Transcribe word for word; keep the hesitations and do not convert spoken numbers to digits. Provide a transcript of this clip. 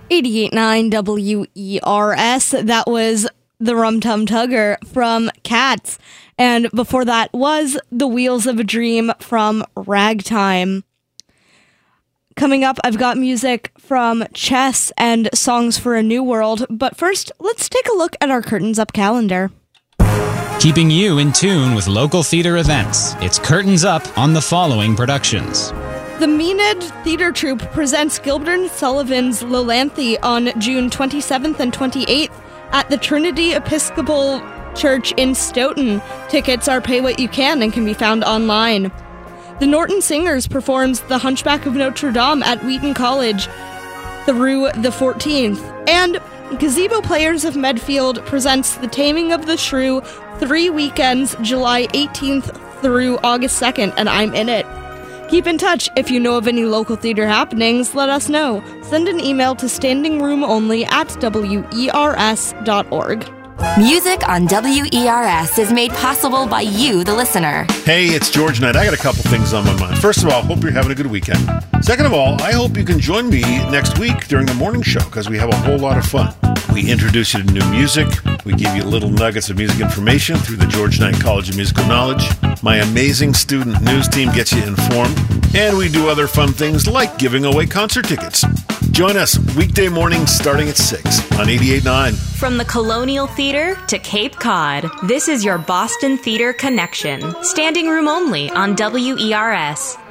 eighty-eight point nine W E R S. That was the Rum Tum Tugger from Cats. And before that was The Wheels of a Dream from Ragtime. Coming up, I've got music from Chess and Songs for a New World. But first, let's take a look at our Curtains Up calendar. Keeping you in tune with local theater events, it's Curtains Up on the following productions. The Maenad Theatre Troupe presents Gilbert and Sullivan's Lolanthe on June twenty-seventh and twenty-eighth at the Trinity Episcopal Church in Stoughton. Tickets are pay what you can and can be found online. The Norton Singers performs The Hunchback of Notre Dame at Wheaton College through the fourteenth. And Gazebo Players of Medfield presents The Taming of the Shrew three weekends, July eighteenth through August second, and I'm in it. Keep in touch. If you know of any local theater happenings, let us know. Send an email to standingroomonly at W E R S dot org. Music on W E R S is made possible by you, the listener. Hey, it's George Knight. I got a couple things on my mind. First of all, hope you're having a good weekend. Second of all, I hope you can join me next week during the morning show because we have a whole lot of fun. We introduce you to new music. We give you little nuggets of music information through the George Knight College of Musical Knowledge. My amazing student news team gets you informed. And we do other fun things like giving away concert tickets. Join us weekday mornings starting at six on eighty-eight point nine. From the Colonial Theater to Cape Cod, this is your Boston Theater Connection. Standing room only on W E R S.